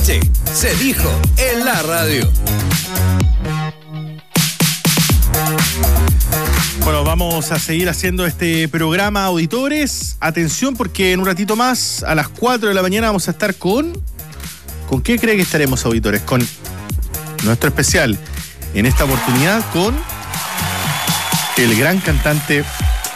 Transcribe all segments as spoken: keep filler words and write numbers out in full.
noche se dijo en la radio. Bueno, vamos a seguir haciendo este programa, auditores. Atención, porque en un ratito más, a las cuatro de la mañana, vamos a estar con... ¿Con qué cree que estaremos, auditores? Con nuestro especial. En esta oportunidad con el gran cantante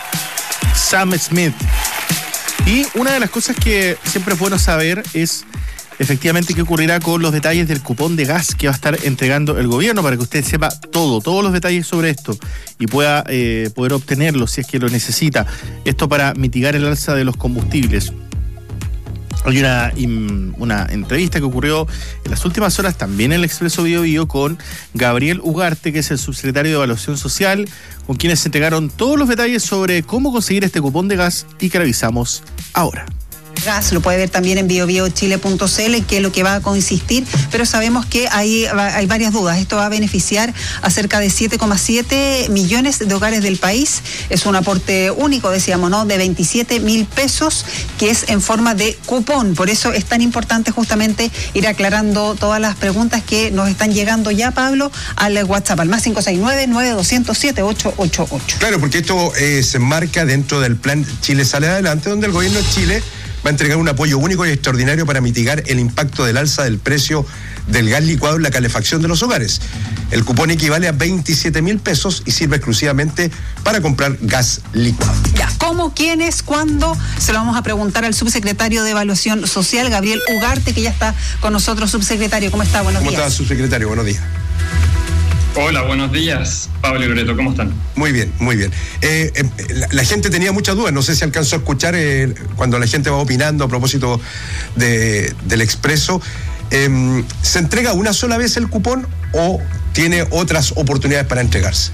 Sam Smith. Y una de las cosas que siempre es bueno saber es efectivamente qué ocurrirá con los detalles del cupón de gas que va a estar entregando el gobierno, para que usted sepa todo, todos los detalles sobre esto y pueda eh, poder obtenerlo si es que lo necesita. Esto para mitigar el alza de los combustibles. Hay una, una entrevista que ocurrió en las últimas horas también en el Expreso Bio Bio con Gabriel Ugarte, que es el subsecretario de Evaluación Social, con quienes se entregaron todos los detalles sobre cómo conseguir este cupón de gas y que revisamos ahora. Gas, lo puede ver también en bio bio chile punto c l, que es lo que va a consistir, pero sabemos que hay, hay varias dudas. Esto va a beneficiar a cerca de siete coma siete millones de hogares del país. Es un aporte único, decíamos, ¿no?, de veintisiete mil pesos, que es en forma de cupón. Por eso es tan importante justamente ir aclarando todas las preguntas que nos están llegando ya, Pablo, al WhatsApp, al más cinco seis nueve, nueve dos cero cero, siete ocho ocho ocho. Claro, porque esto eh, se enmarca dentro del plan Chile Sale Adelante, donde el gobierno de Chile va a entregar un apoyo único y extraordinario para mitigar el impacto del alza del precio del gas licuado en la calefacción de los hogares. El cupón equivale a veintisiete mil pesos y sirve exclusivamente para comprar gas licuado. Ya, ¿cómo, quiénes, cuándo? Se lo vamos a preguntar al subsecretario de Evaluación Social, Gabriel Ugarte, que ya está con nosotros. Subsecretario, ¿cómo está? Buenos días. días. ¿Cómo está, subsecretario? Buenos días. Hola, buenos días, Pablo y Loreto, ¿cómo están? Muy bien, muy bien. Eh, eh, la, la gente tenía muchas dudas, no sé si alcanzó a escuchar eh, cuando la gente va opinando a propósito de, del Expreso. Eh, ¿Se entrega una sola vez el cupón o tiene otras oportunidades para entregarse?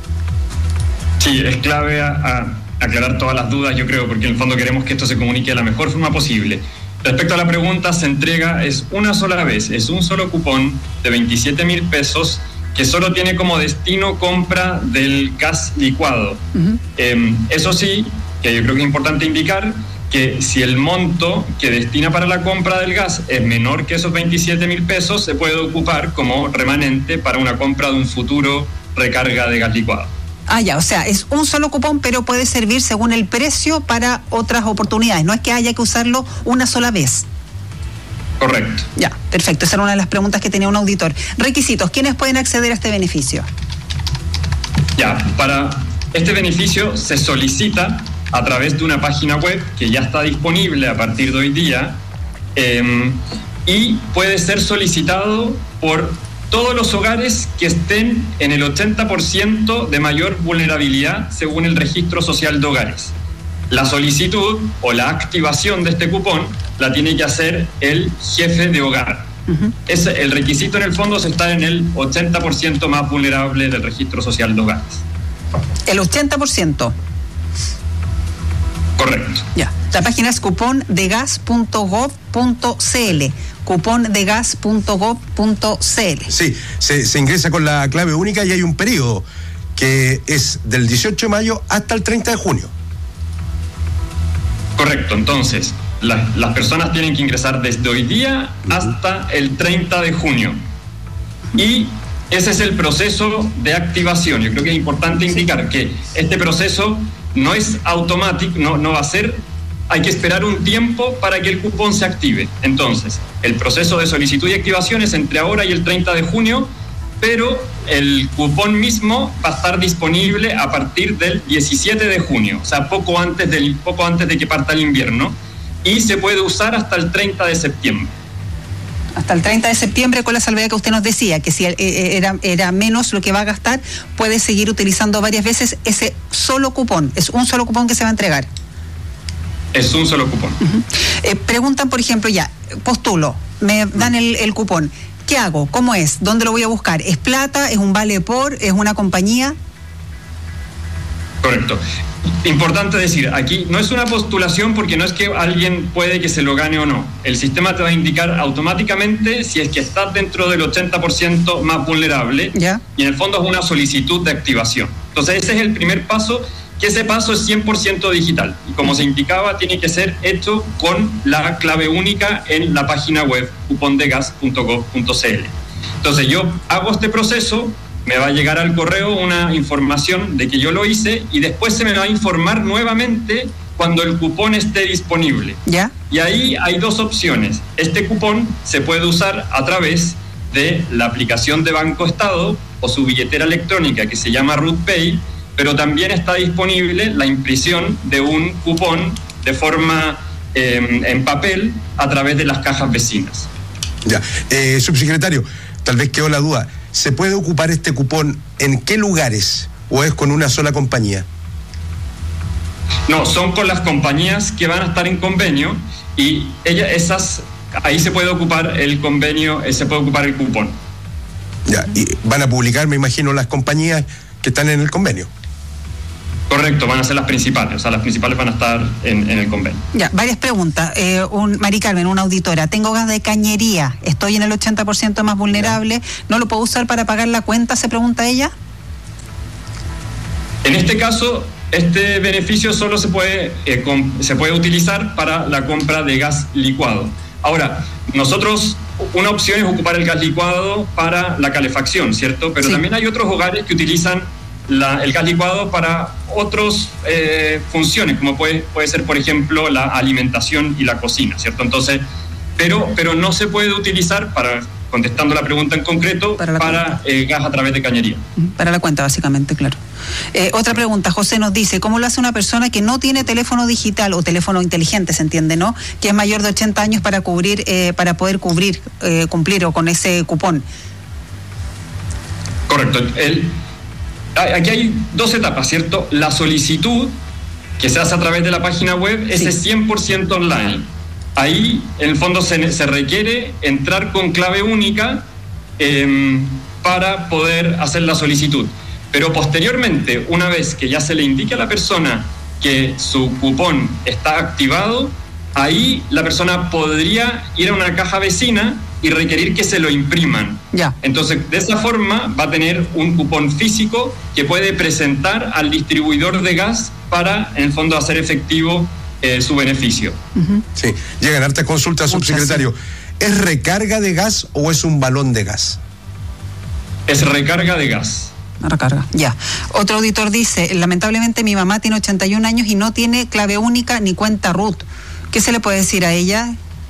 Sí, es clave a, a aclarar todas las dudas, yo creo, porque en el fondo queremos que esto se comunique de la mejor forma posible. Respecto a la pregunta, se entrega es una sola vez, es un solo cupón de veintisiete mil pesos, que solo tiene como destino compra del gas licuado. Uh-huh. Eh, eso sí, que yo creo que es importante indicar que si el monto que destina para la compra del gas es menor que esos veintisiete mil pesos, se puede ocupar como remanente para una compra de un futuro recarga de gas licuado. Ah, ya, o sea, es un solo cupón, pero puede servir según el precio para otras oportunidades. No es que haya que usarlo una sola vez. Correcto. Ya, perfecto. Esa era una de las preguntas que tenía un auditor. Requisitos, ¿quiénes pueden acceder a este beneficio? Ya, para este beneficio se solicita a través de una página web que ya está disponible a partir de hoy día eh, y puede ser solicitado por todos los hogares que estén en el ochenta por ciento de mayor vulnerabilidad según el Registro Social de Hogares. La solicitud o la activación de este cupón la tiene que hacer el jefe de hogar. Uh-huh. Es, el requisito en el fondo es estar en el ochenta por ciento más vulnerable del Registro Social de Hogares. ¿El ochenta por ciento? Correcto. Ya. La página es cupón de gas punto gov punto c l. cupón de gas punto gov punto c l. Sí, se, se ingresa con la clave única y hay un periodo que es del dieciocho de mayo hasta el treinta de junio. Correcto, entonces la, las personas tienen que ingresar desde hoy día hasta el treinta de junio y ese es el proceso de activación. Yo creo que es importante indicar que este proceso no es automático, no, no va a ser, hay que esperar un tiempo para que el cupón se active. Entonces, el proceso de solicitud y activación es entre ahora y el treinta de junio, pero el cupón mismo va a estar disponible a partir del diecisiete de junio, o sea, poco antes, del, poco antes de que parta el invierno, y se puede usar hasta el treinta de septiembre. Hasta el treinta de septiembre, con la salvedad que usted nos decía, que si era, era menos lo que va a gastar, puede seguir utilizando varias veces ese solo cupón. Es un solo cupón que se va a entregar. Es un solo cupón. Uh-huh. Eh, preguntan, por ejemplo, ya, postulo, me dan el, el cupón. ¿Qué hago? ¿Cómo es? ¿Dónde lo voy a buscar? ¿Es plata? ¿Es un vale por? ¿Es una compañía? Correcto. Importante decir, aquí no es una postulación porque no es que alguien puede que se lo gane o no. El sistema te va a indicar automáticamente si es que estás dentro del ochenta por ciento más vulnerable. ¿Ya? Y en el fondo es una solicitud de activación. Entonces ese es el primer paso que ese paso es cien por ciento digital. Y como se indicaba, tiene que ser hecho con la clave única en la página web cupón de gas punto gov punto c l. Entonces yo hago este proceso, me va a llegar al correo una información de que yo lo hice y después se me va a informar nuevamente cuando el cupón esté disponible. ¿Ya? Y ahí hay dos opciones. Este cupón se puede usar a través de la aplicación de Banco Estado o su billetera electrónica que se llama RutPay, pero también está disponible la impresión de un cupón de forma eh, en papel a través de las cajas vecinas. Ya, eh, subsecretario, tal vez quedó la duda, ¿se puede ocupar este cupón en qué lugares o es con una sola compañía? No, son con las compañías que van a estar en convenio y ella, esas, ahí se puede ocupar el convenio, eh, se puede ocupar el cupón. Ya, y van a publicar, me imagino, las compañías que están en el convenio. Correcto, van a ser las principales, o sea, las principales van a estar en, en el convenio. Ya, varias preguntas. Eh, un, Mari Carmen, una auditora, tengo gas de cañería, estoy en el ochenta por ciento más vulnerable, ¿no lo puedo usar para pagar la cuenta? Se pregunta ella. En este caso, este beneficio solo se puede, eh, com, se puede utilizar para la compra de gas licuado. Ahora, nosotros, una opción es ocupar el gas licuado para la calefacción, ¿cierto? Pero sí, también hay otros hogares que utilizan La, el gas licuado para otras eh, funciones, como puede, puede ser, por ejemplo, la alimentación y la cocina, ¿cierto? Entonces, pero, pero no se puede utilizar, para contestando la pregunta en concreto, para, para eh, gas a través de cañería. Para la cuenta, básicamente, claro. Eh, otra pregunta, José nos dice, ¿cómo lo hace una persona que no tiene teléfono digital o teléfono inteligente, se entiende, ¿no? Que es mayor de ochenta años para cubrir, eh, para poder cubrir, eh, cumplir o con ese cupón. Correcto. El Aquí hay dos etapas, ¿cierto? La solicitud, que se hace a través de la página web, ese es cien por ciento online. Ahí, en el fondo, se, se requiere entrar con clave única eh, para poder hacer la solicitud. Pero posteriormente, una vez que ya se le indique a la persona que su cupón está activado, ahí la persona podría ir a una caja vecina y requerir que se lo impriman. Ya. Entonces, de esa forma va a tener un cupón físico que puede presentar al distribuidor de gas para, en el fondo, hacer efectivo eh, su beneficio. Uh-huh. Sí, llegan hartas consultas, subsecretario. ¿Es recarga de gas o es un balón de gas? Es recarga de gas. Recarga, ya. Otro auditor dice, lamentablemente mi mamá tiene ochenta y un años y no tiene clave única ni cuenta R U T. ¿Qué se le puede decir a ella?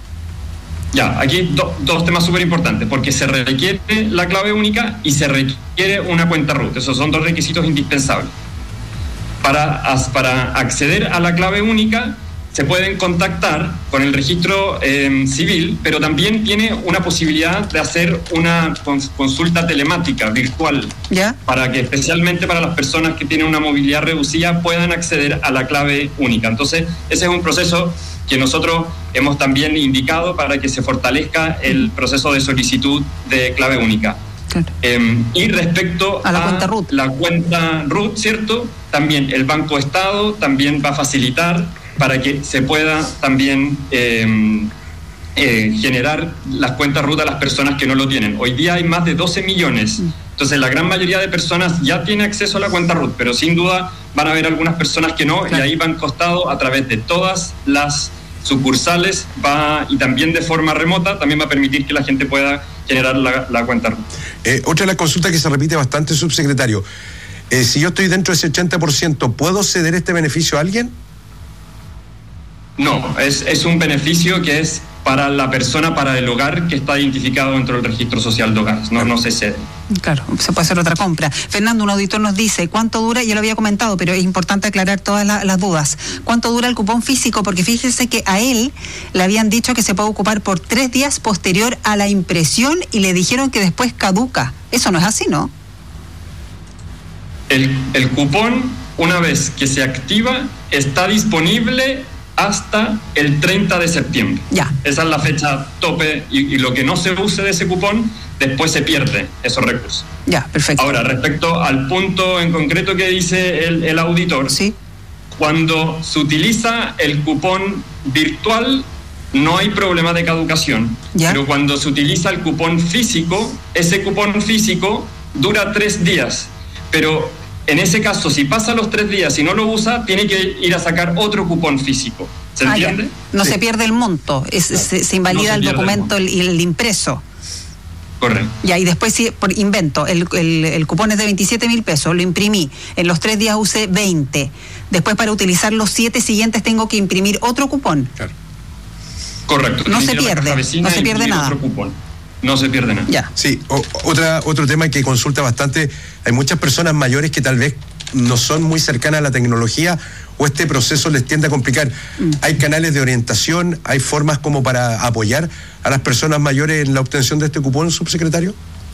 Ya, aquí do, dos temas súper importantes, porque se requiere la clave única y se requiere una cuenta R U T. Esos son dos requisitos indispensables. Para, para acceder a la clave única, se pueden contactar con el registro eh, civil, pero también tiene una posibilidad de hacer una consulta telemática virtual, ¿ya? Para que especialmente para las personas que tienen una movilidad reducida puedan acceder a la clave única. Entonces, ese es un proceso que nosotros hemos también indicado para que se fortalezca el proceso de solicitud de clave única. Claro. Eh, y respecto a la a cuenta R U T, la cuenta R U T, ¿cierto? También el Banco Estado también va a facilitar para que se pueda también eh, eh, generar las cuentas R U T a las personas que no lo tienen. Hoy día hay más de doce millones. Entonces, la gran mayoría de personas ya tiene acceso a la cuenta R U T, pero sin duda van a haber algunas personas que no, claro. Y ahí Banco Estado, a través de todas las sucursales, va, y también de forma remota, también va a permitir que la gente pueda generar la, la cuenta R U T. Eh, otra de las consultas que se repite bastante, subsecretario, eh, si yo estoy dentro de ese ochenta por ciento, ¿puedo ceder este beneficio a alguien? No, es, es un beneficio que es para la persona, para el hogar que está identificado dentro del registro social de hogares, no, no se cede. Claro, se puede hacer otra compra. Fernando, un auditor nos dice, ¿cuánto dura? Ya lo había comentado, pero es importante aclarar todas la, las dudas. ¿Cuánto dura el cupón físico? Porque fíjese que a él le habían dicho que se puede ocupar por tres días posterior a la impresión y le dijeron que después caduca. Eso no es así, ¿no? El, el cupón, una vez que se activa, está disponible hasta el treinta de septiembre. Ya. Esa es la fecha tope y, y lo que no se use de ese cupón, después se pierde esos recursos. Ya, perfecto. Ahora, respecto al punto en concreto que dice el, el auditor, sí. Cuando se utiliza el cupón virtual, no hay problema de caducación. ¿Ya? Pero cuando se utiliza el cupón físico, ese cupón físico dura tres días. Pero En ese caso, si pasa los tres días y no lo usa, tiene que ir a sacar otro cupón físico. ¿Se ah, entiende? Ya. No sí. se pierde el monto, es, claro. se, se invalida no se el documento y el, el impreso. Correcto. Ya, y después, si por invento, el, el, el cupón es de veintisiete mil pesos, lo imprimí, en los tres días usé veinte. Después, para utilizar los siete siguientes, tengo que imprimir otro cupón. Claro. Correcto. No se pierde, no se pierde nada. Otro cupón. No se pierde nada. Ya. Sí, o, otra, otro tema que consulta bastante, hay muchas personas mayores que tal vez no son muy cercanas a la tecnología o este proceso les tiende a complicar. Mm. ¿Hay canales de orientación, hay formas como para apoyar a las personas mayores en la obtención de este cupón, subsecretario?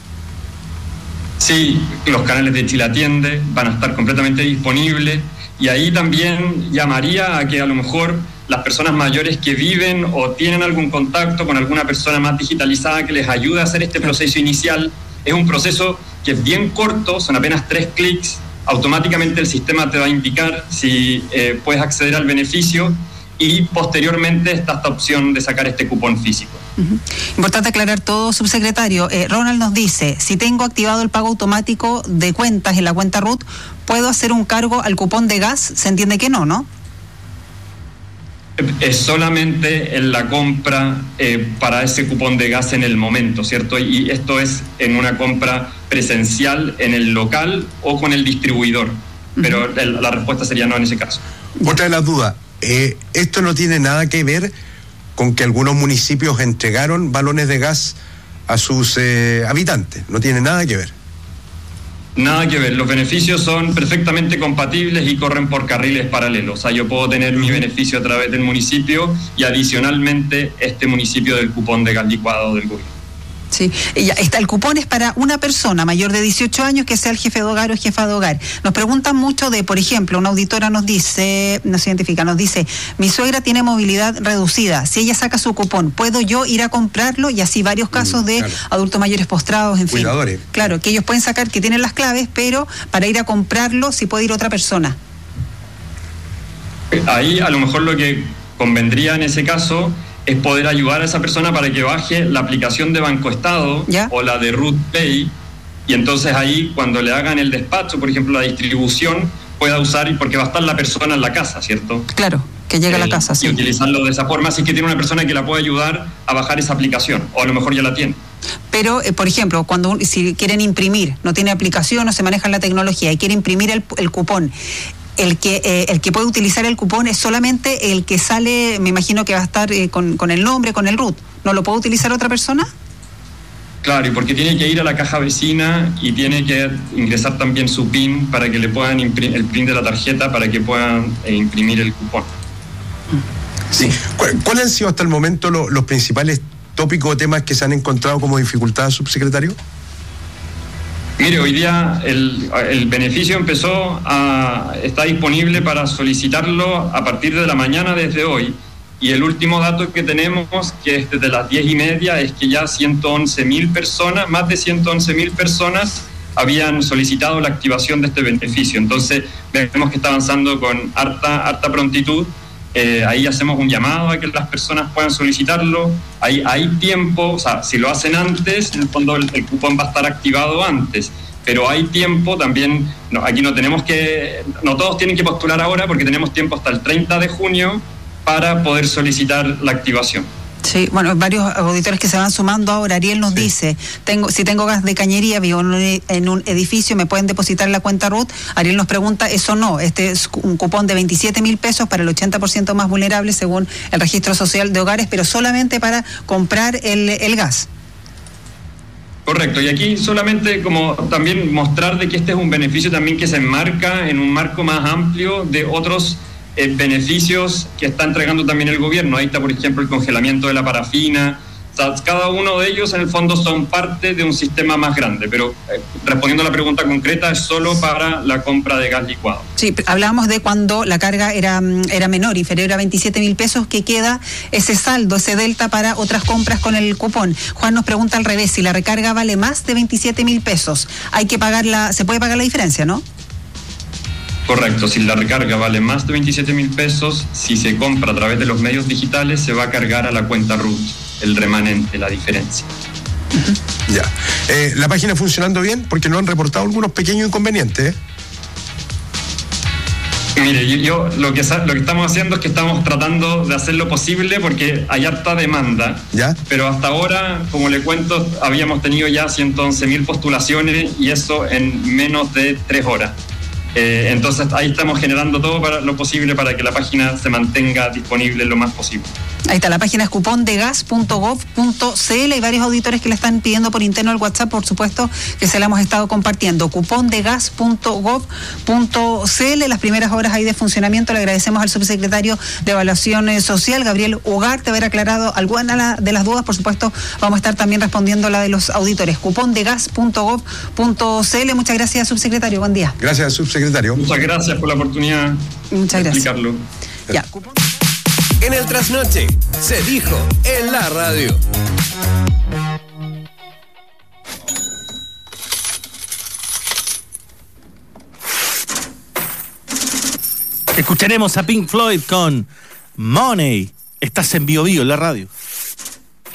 Sí, los canales de Chile Atiende van a estar completamente disponibles y ahí también llamaría a que a lo mejor las personas mayores que viven o tienen algún contacto con alguna persona más digitalizada que les ayude a hacer este proceso inicial. Es un proceso que es bien corto, son apenas tres clics, automáticamente el sistema te va a indicar si eh, puedes acceder al beneficio y posteriormente está esta opción de sacar este cupón físico. Uh-huh. Importante aclarar todo, subsecretario. Eh, Ronald nos dice, si tengo activado el pago automático de cuentas en la cuenta R U T, ¿puedo hacer un cargo al cupón de gas? Se entiende que no, ¿no? Es solamente en la compra eh, para ese cupón de gas en el momento, ¿cierto? Y esto es en una compra presencial en el local o con el distribuidor. Uh-huh. Pero el, la respuesta sería no en ese caso. Otra de las dudas, eh, esto no tiene nada que ver con que algunos municipios entregaron balones de gas a sus eh, habitantes, no tiene nada que ver. Nada que ver, los beneficios son perfectamente compatibles y corren por carriles paralelos. O sea, yo puedo tener mi beneficio a través del municipio y adicionalmente este municipio del cupón de gas licuado del gobierno. Sí, ya está, el cupón es para una persona mayor de dieciocho años que sea el jefe de hogar o jefa de hogar. Nos preguntan mucho de, por ejemplo, una auditora nos dice, nos identifica, nos dice, mi suegra tiene movilidad reducida, si ella saca su cupón, ¿puedo yo ir a comprarlo? Y así varios casos de claro. adultos mayores postrados, en Cuidadores. fin. Claro, que ellos pueden sacar, que tienen las claves, pero para ir a comprarlo, si puede ir otra persona. Ahí a lo mejor lo que convendría en ese caso es poder ayudar a esa persona para que baje la aplicación de Banco Estado ¿Ya? o la de R U T Pay y entonces ahí cuando le hagan el despacho, por ejemplo la distribución, pueda usar, porque va a estar la persona en la casa, ¿cierto? Claro, que llegue eh, a la casa, sí. Y utilizarlo de esa forma, así que tiene una persona que la puede ayudar a bajar esa aplicación, o a lo mejor ya la tiene. Pero, eh, por ejemplo, cuando si quieren imprimir, no tiene aplicación, no se maneja la tecnología y quiere imprimir el, el cupón, El que, eh, el que puede utilizar el cupón es solamente el que sale, me imagino que va a estar eh, con, con el nombre, con el R U T. ¿No lo puede utilizar otra persona? Claro, y porque tiene que ir a la caja vecina y tiene que ingresar también su PIN para que le puedan imprimir el PIN de la tarjeta para que puedan eh, imprimir el cupón. Sí. ¿Cuáles han sido hasta el momento lo, los principales tópicos o temas que se han encontrado como dificultad, subsecretario? Mire, hoy día el, el beneficio empezó a, está disponible para solicitarlo a partir de la mañana desde hoy y el último dato que tenemos, que es desde las diez y media, es que ya ciento once mil personas, más de ciento once mil personas habían solicitado la activación de este beneficio. Entonces vemos que está avanzando con harta, harta prontitud. Eh, ahí hacemos un llamado a que las personas puedan solicitarlo. Ahí hay tiempo, o sea, si lo hacen antes, en el fondo el, el cupón va a estar activado antes, pero hay tiempo también. No, aquí no tenemos que, no todos tienen que postular ahora porque tenemos tiempo hasta el treinta de junio para poder solicitar la activación. Sí, bueno, varios auditores que se van sumando ahora. Ariel nos sí. dice, tengo, si tengo gas de cañería, vivo en un, en un edificio, ¿me pueden depositar en la cuenta R U T? Ariel nos pregunta, eso no, este es un cupón de veintisiete mil pesos para el ochenta por ciento más vulnerable según el registro social de hogares, pero solamente para comprar el, el gas. Correcto, y aquí solamente como también mostrar de que este es un beneficio también que se enmarca en un marco más amplio de otros Eh, beneficios que está entregando también el gobierno. Ahí está, por ejemplo, el congelamiento de la parafina. O sea, cada uno de ellos, en el fondo, son parte de un sistema más grande, pero eh, respondiendo a la pregunta concreta, es solo para la compra de gas licuado. Sí, hablábamos de cuando la carga era, era menor, inferior a veintisiete mil pesos, que queda ese saldo, ese delta para otras compras con el cupón. Juan nos pregunta al revés, si la recarga vale más de veintisiete mil pesos, hay que pagar la, se puede pagar la diferencia, ¿no? Correcto, si la recarga vale más de veintisiete mil pesos, si se compra a través de los medios digitales, se va a cargar a la cuenta R U T, el remanente, la diferencia. Ya. Eh, ¿La página funcionando bien? Porque nos han reportado algunos pequeños inconvenientes. ¿eh? Mire, yo, yo lo, que, lo que estamos haciendo es que estamos tratando de hacer lo posible porque hay harta demanda. ¿Ya? Pero hasta ahora, como le cuento, habíamos tenido ya ciento once mil postulaciones y eso en menos de tres horas. Eh, entonces ahí estamos generando todo para lo posible para que la página se mantenga disponible lo más posible. Ahí está, la página es cupón de gas punto gov punto c l. Hay varios auditores que le están pidiendo por interno el WhatsApp, por supuesto, que se la hemos estado compartiendo. cupón de gas punto gov punto c l. Las primeras horas ahí de funcionamiento. Le agradecemos al subsecretario de Evaluación Social, Gabriel Ugarte, haber aclarado alguna de las dudas. Por supuesto, vamos a estar también respondiendo la de los auditores. cupón de gas punto gov punto c l. Muchas gracias, subsecretario. Buen día. Gracias, subsecretario. Muchas gracias por la oportunidad Muchas de gracias. explicarlo. Ya. En el trasnoche, se dijo en la radio. Escucharemos a Pink Floyd con Money. Estás en Bio Bio, en la radio.